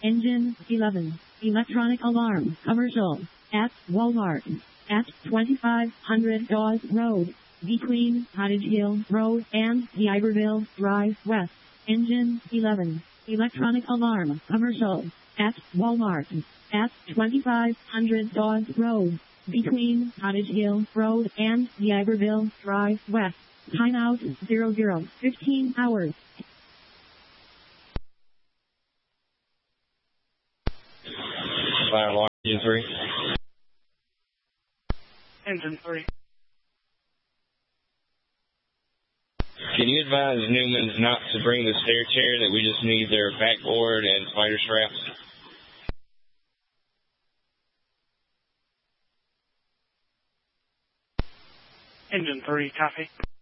Engine 11. Electronic alarm. Commercial. At Walmart. At 2500 Dawes Road. Between Cottage Hill Road and the Iberville Drive West. Engine 11. Electronic alarm. Commercial. At Walmart. At 2500 Dawes Road. Between Cottage Hill Road and the Iberville Drive West. Timeout 00. 15 hours. Fire alarm. Engine 3. Engine 3. Can you advise Newman's not to bring the stair chair, that we just need their backboard and spider straps? Engine 3, copy.